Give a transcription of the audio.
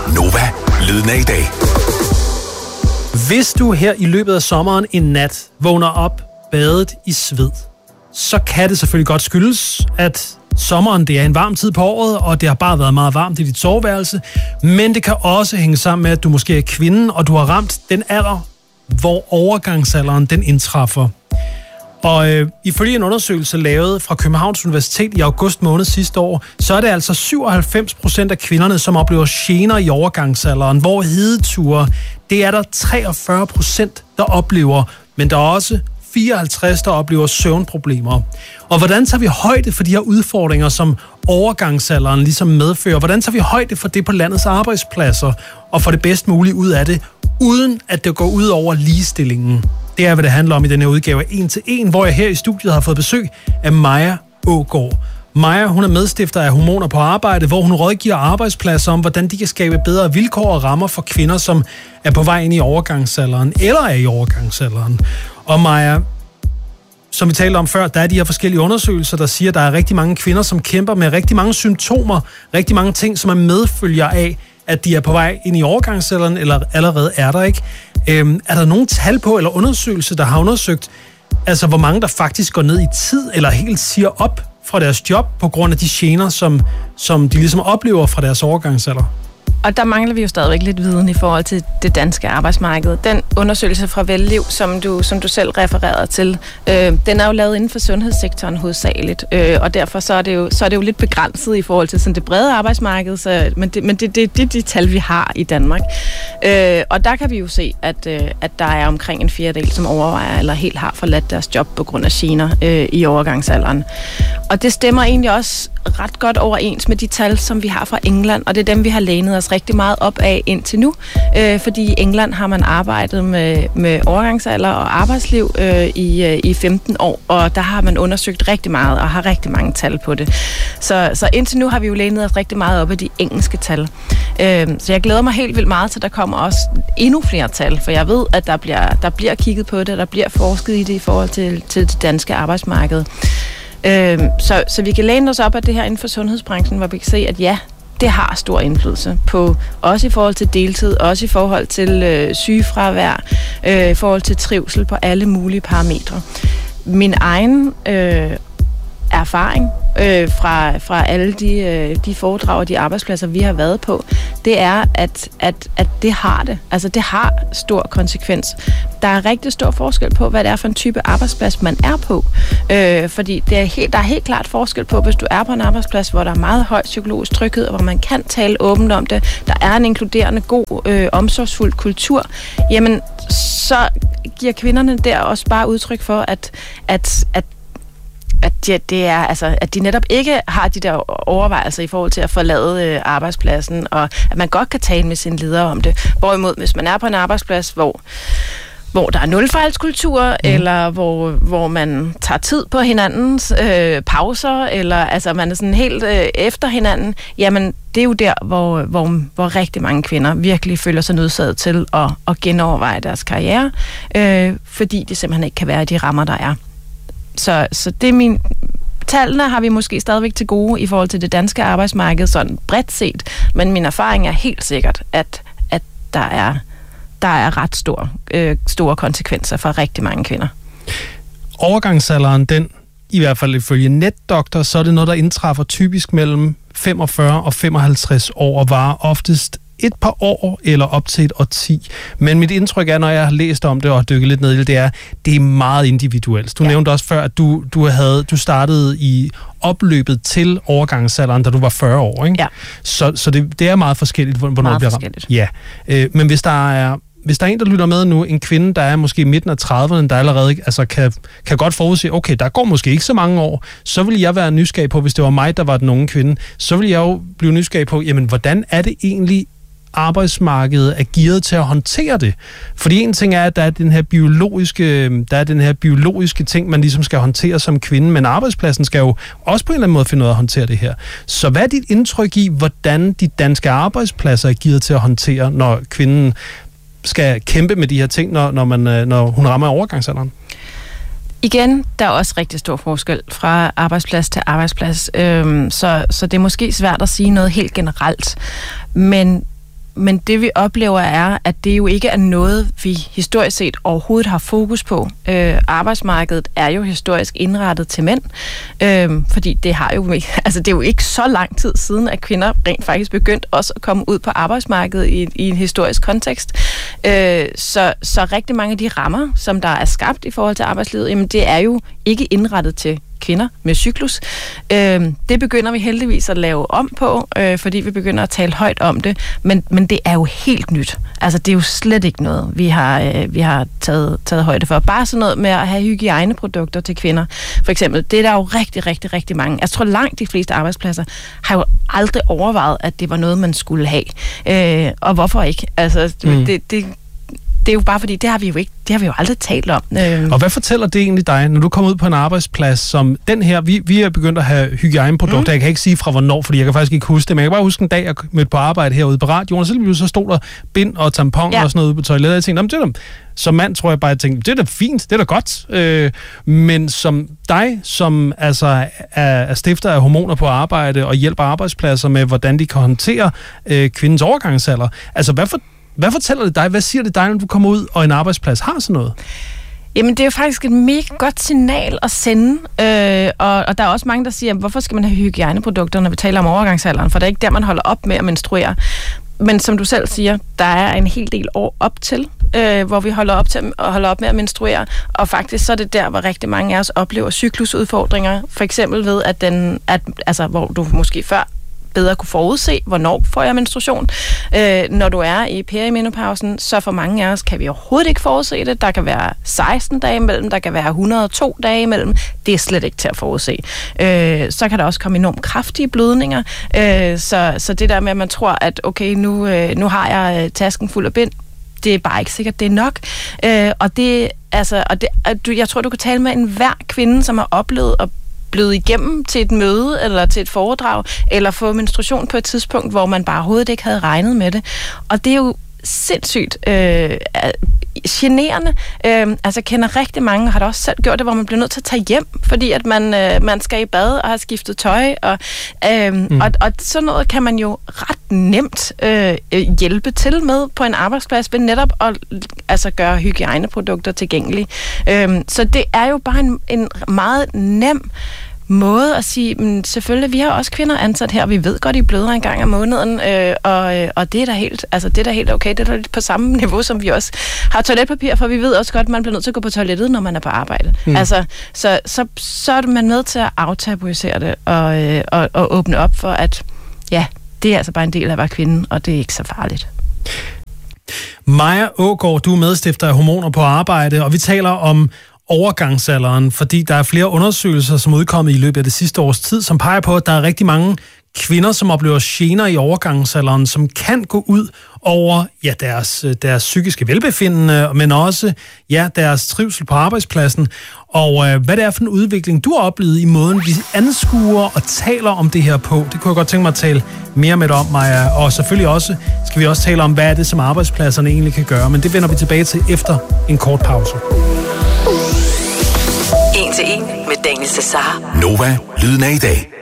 Nova, lyden af i dag. Hvis du her i løbet af sommeren en nat vågner op badet i sved, så kan det selvfølgelig godt skyldes, at sommeren det er en varm tid på året, og det har bare været meget varmt i dit soveværelse. Men det kan også hænge sammen med, at du måske er kvinden, og du har ramt den alder, hvor overgangsalderen den indtræffer. Og ifølge en undersøgelse lavet fra Københavns Universitet i august måned sidste år, så er det altså 97% af kvinderne, som oplever gener i overgangsalderen, hvor hedeture, det er der 43%, der oplever, men der er også 54, der oplever søvnproblemer. Og hvordan tager vi højde for de her udfordringer, som overgangsalderen ligesom medfører? Hvordan tager vi højde for det på landets arbejdspladser, og for det bedst mulige ud af det, uden at det går ud over ligestillingen? Det er, hvad det handler om i denne udgave af 1 til 1, hvor jeg her i studiet har fået besøg af Maja Aagaard. Maja, hun er medstifter af Hormoner på Arbejde, hvor hun rådgiver arbejdspladser om, hvordan de kan skabe bedre vilkår og rammer for kvinder, som er på vej ind i overgangsalderen, eller er i overgangsalderen. Og Maja, som vi talte om før, der er de her forskellige undersøgelser, der siger, at der er rigtig mange kvinder, som kæmper med rigtig mange symptomer, rigtig mange ting, som er medfølger af, at de er på vej ind i overgangsalderen, eller allerede er der, ikke? Er der nogen tal på, eller undersøgelser, der har undersøgt, altså hvor mange der faktisk går ned i tid, eller helt siger op fra deres job, på grund af de gener, som de ligesom oplever fra deres overgangsalder? Og der mangler vi jo stadigvæk lidt viden i forhold til det danske arbejdsmarked. Den undersøgelse fra Velliv, som du selv refererede til, den er jo lavet inden for sundhedssektoren hovedsageligt, og derfor så er det jo lidt begrænset i forhold til sådan det brede arbejdsmarked, men det er de tal, vi har i Danmark. Og der kan vi jo se, at der er omkring en fjerdedel, som overvejer eller helt har forladt deres job på grund af gener i overgangsalderen. Og det stemmer egentlig også ret godt overens med de tal, som vi har fra England, og det er dem, vi har lænet os rigtig meget op af indtil nu, fordi i England har man arbejdet med overgangsalder og arbejdsliv i 15 år, og der har man undersøgt rigtig meget og har rigtig mange tal på det. Så indtil nu har vi jo lænet os rigtig meget op af de engelske tal. Så jeg glæder mig helt vildt meget til, at der kommer også endnu flere tal, for jeg ved, at der bliver kigget på det, der bliver forsket i det i forhold til det danske arbejdsmarked. Så vi kan læne os op af det her inden for sundhedsbranchen, hvor vi kan se, at ja, det har stor indflydelse på, også i forhold til deltid, også i forhold til sygefravær, i forhold til trivsel på alle mulige parametre. Min egen erfaring fra alle de foredrag og de arbejdspladser, vi har været på, det er, at det har det. Altså, det har stor konsekvens. Der er rigtig stor forskel på, hvad det er for en type arbejdsplads, man er på. Fordi der er helt klart forskel på, hvis du er på en arbejdsplads, hvor der er meget høj psykologisk tryghed, og hvor man kan tale åbent om det, der er en inkluderende, god, omsorgsfuld kultur, jamen, så giver kvinderne der også bare udtryk for, at de netop ikke har de der overvejelser i forhold til at forlade arbejdspladsen, og at man godt kan tale med sine ledere om det. Hvorimod, hvis man er på en arbejdsplads, hvor der er nulfejlskultur, eller hvor man tager tid på hinandens pauser, eller altså man er sådan helt efter hinanden, jamen det er jo der, hvor rigtig mange kvinder virkelig føler sig nødsaget til at genoverveje deres karriere, fordi det simpelthen ikke kan være de rammer, der er. Så det er tallene har vi måske stadigvæk til gode i forhold til det danske arbejdsmarked, sådan bredt set, men min erfaring er helt sikkert, at der er ret store konsekvenser for rigtig mange kvinder. Overgangsalderen, den, i hvert fald ifølge NetDoktor, så er det noget, der indtræffer typisk mellem 45 og 55 år, og varer oftest et par år eller op til et årti. Men mit indtryk er, når jeg har læst om det og dykket lidt ned i det, det er meget individuelt. Du nævnte også før, at du startede i opløbet til overgangsalderen, da du var 40 år, ikke? Ja. Så det er meget forskelligt, hvornår meget det bliver ramt. Ja. Men hvis der er en, der lytter med nu, en kvinde, der er måske i midten af 30'erne, der allerede kan godt forudse, okay, der går måske ikke så mange år, så vil jeg være nysgerrig på, hvis det var mig, der var den unge kvinde, så vil jeg jo blive nysgerrig på, jamen, hvordan er det egentlig, arbejdsmarkedet er gearet til at håndtere det. Fordi en ting er, at der er den her biologiske ting, man ligesom skal håndtere som kvinde, men arbejdspladsen skal jo også på en eller anden måde finde ud af at håndtere det her. Så hvad er dit indtryk i, hvordan de danske arbejdspladser er gearet til at håndtere, når kvinden skal kæmpe med de her ting, når hun rammer overgangsalderen? Igen, der er også rigtig stor forskel fra arbejdsplads til arbejdsplads, så det er måske svært at sige noget helt generelt, men men det vi oplever er, at det jo ikke er noget, vi historisk set overhovedet har fokus på. Arbejdsmarkedet er jo historisk indrettet til mænd, fordi det er jo ikke så lang tid siden, at kvinder rent faktisk begyndt også at komme ud på arbejdsmarkedet i en historisk kontekst. Så rigtig mange af de rammer, som der er skabt i forhold til arbejdslivet, jamen det er jo ikke indrettet til kvinder med cyklus. Det begynder vi heldigvis at lave om på, fordi vi begynder at tale højt om det, men det er jo helt nyt. Altså, det er jo slet ikke noget, vi har taget højde for. Bare sådan noget med at have hygiejneprodukter til kvinder, for eksempel. Det er der jo rigtig, rigtig, rigtig mange. Jeg tror, langt de fleste arbejdspladser har jo aldrig overvejet, at det var noget, man skulle have. Og hvorfor ikke? Altså, det er jo bare fordi, det har vi jo aldrig talt om. Og hvad fortæller det egentlig dig, når du kommer ud på en arbejdsplads som den her? Vi er begyndt at have hygiejneprodukter. Jeg kan ikke sige fra hvornår, fordi jeg kan faktisk ikke huske det, men jeg kan bare huske en dag, jeg mødte på arbejde herude på radioen, og så stod der bind og tamponer og sådan noget ude på toilettet, og jeg tænkte, som mand tror jeg bare, det er da fint, det er da godt. Men som dig, som altså er stifter af Hormoner på Arbejde og hjælper arbejdspladser med, hvordan de kan håndtere kvindens overgangsalder, altså hvad fortæller det dig? Hvad siger det dig, når du kommer ud, og en arbejdsplads har sådan noget? Jamen, det er jo faktisk et mega godt signal at sende, og der er også mange, der siger, hvorfor skal man have hygiejneprodukter, når vi taler om overgangsalderen? For det er ikke der, man holder op med at menstruere. Men som du selv siger, der er en hel del år op til, hvor vi holder op med at menstruere, og faktisk så er det der, hvor rigtig mange af os oplever cyklusudfordringer, for eksempel ved, at hvor du måske før bedre kunne forudse, hvornår får jeg menstruation. Når du er i perimenopausen, så for mange af os kan vi overhovedet ikke forudse det. Der kan være 16 dage imellem, der kan være 102 dage imellem. Det er slet ikke til at forudse. Så kan der også komme enormt kraftige blødninger. Så det der med, at man tror, at okay, nu har jeg tasken fuld af bind, det er bare ikke sikkert, det er nok. Jeg tror, du kan tale med enhver kvinde, som har oplevet at bløde igennem til et møde eller til et foredrag, eller få menstruation på et tidspunkt, hvor man bare overhovedet ikke havde regnet med det. Og det er jo sindssygt generende. Kender rigtig mange, har da også selv gjort det, hvor man bliver nødt til at tage hjem, fordi at man skal i bad og har skiftet tøj, og sådan noget kan man jo ret nemt hjælpe til med på en arbejdsplads, ved netop at gøre hygiejneprodukter tilgængelige. Så det er jo bare en meget nem måde at sige, men selvfølgelig, vi har også kvinder ansat her, vi ved godt, I bløder en gang om måneden, og det er da helt okay, det er da på samme niveau, som vi også har toiletpapir, for vi ved også godt, at man bliver nødt til at gå på toilettet, når man er på arbejde. Så er man med til at aftabuisere det, og åbne op for, at ja, det er altså bare en del af at være kvinde, og det er ikke så farligt. Maja Aagaard, du er medstifter af Hormoner på Arbejde, og vi taler om overgangsalderen, fordi der er flere undersøgelser, som er udkommet i løbet af det sidste års tid, som peger på, at der er rigtig mange kvinder, som oplever gener i overgangsalderen, som kan gå ud over deres psykiske velbefindende, men også deres trivsel på arbejdspladsen. Og hvad det er for en udvikling, du har oplevet i måden, vi anskuer og taler om det her på. Det kunne jeg godt tænke mig at tale mere med dig om, Maja. Og selvfølgelig også skal vi også tale om, hvad er det, som arbejdspladserne egentlig kan gøre. Men det vender vi tilbage til efter en kort pause. 1 til 1 med Daniel Cesar. Nova, lyden af i dag.